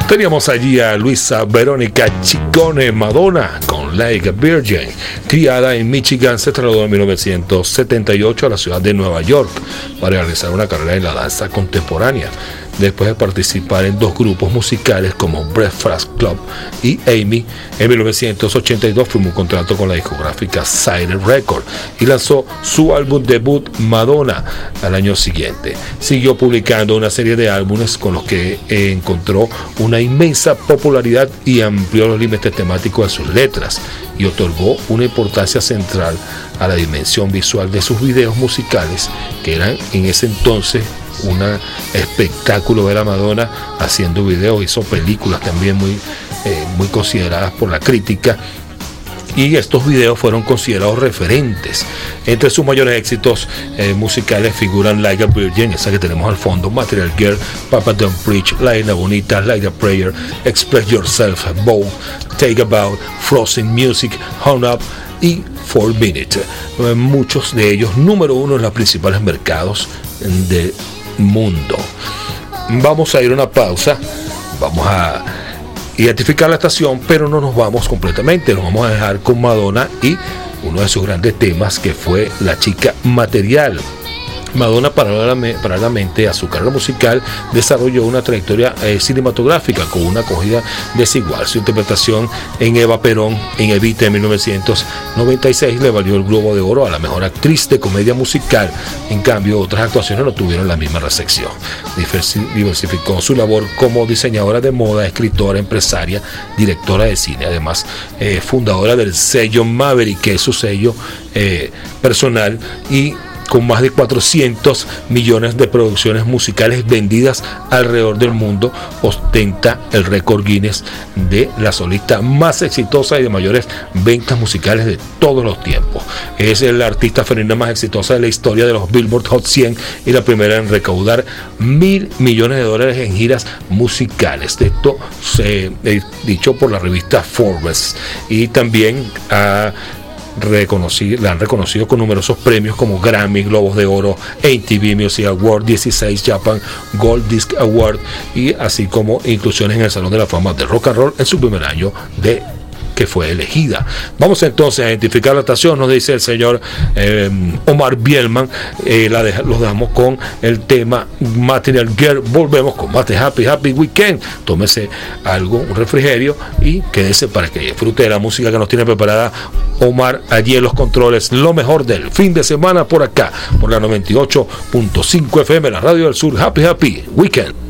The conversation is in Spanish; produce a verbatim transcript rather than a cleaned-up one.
Teníamos allí a Luisa Verónica Ciccone Madonna con Like a Virgin. Criada en Michigan, se trasladó en mil novecientos setenta y ocho a la ciudad de Nueva York para realizar una carrera en la danza contemporánea. Después de participar en dos grupos musicales como Breakfast Club y Amy, en mil novecientos ochenta y dos firmó un contrato con la discográfica Sire Records y lanzó su álbum debut Madonna al año siguiente. Siguió publicando una serie de álbumes con los que eh, encontró una inmensa popularidad y amplió los límites temáticos de sus letras y otorgó una importancia central a la dimensión visual de sus videos musicales, que eran en ese entonces un espectáculo ver a Madonna haciendo videos. Hizo películas también muy, eh, muy consideradas por la crítica, y estos videos fueron considerados referentes. Entre sus mayores éxitos eh, musicales figuran Like a Virgin, esa que tenemos al fondo, Material Girl, Papa Don't Preach, La Isla Bonita, Like a Prayer, Express Yourself, Vogue, Take About, Frozen Music, Hung Up y Four Minutes. Eh, muchos de ellos número uno en los principales mercados de mundo. Vamos a ir a una pausa, vamos a identificar la estación, pero no nos vamos completamente, nos vamos a dejar con Madonna y uno de sus grandes temas, que fue La Chica Material. Madonna, paralelamente a su carrera musical, desarrolló una trayectoria eh, cinematográfica con una acogida desigual. Su interpretación en Eva Perón en Evita en mil novecientos noventa y seis le valió el Globo de Oro a la mejor actriz de comedia musical. En cambio, otras actuaciones no tuvieron la misma recepción. Diversificó su labor como diseñadora de moda, escritora, empresaria, directora de cine, además eh, fundadora del sello Maverick, que es su sello eh, personal, y con más de cuatrocientos millones de producciones musicales vendidas alrededor del mundo, ostenta el récord Guinness de la solista más exitosa y de mayores ventas musicales de todos los tiempos. Es la artista femenina más exitosa de la historia de los Billboard Hot cien y la primera en recaudar mil millones de dólares en giras musicales. Esto se eh, dicho por la revista Forbes, y también ha Reconocido, la han reconocido con numerosos premios como Grammy, Globos de Oro, M T V Music Award, dieciséis Japan Gold Disc Award, y así como inclusiones en el Salón de la Fama de Rock and Roll en su primer año de que fue elegida. Vamos entonces a identificar la estación, nos dice el señor eh, Omar Bielman. Eh, la de, los dejamos con el tema Material Girl. Volvemos con más de Happy Happy Weekend. Tómese algo, un refrigerio, y quédese para que disfrute de la música que nos tiene preparada Omar allí en los controles. Lo mejor del fin de semana por acá, por la noventa y ocho punto cinco F M, la radio del sur. Happy Happy Weekend.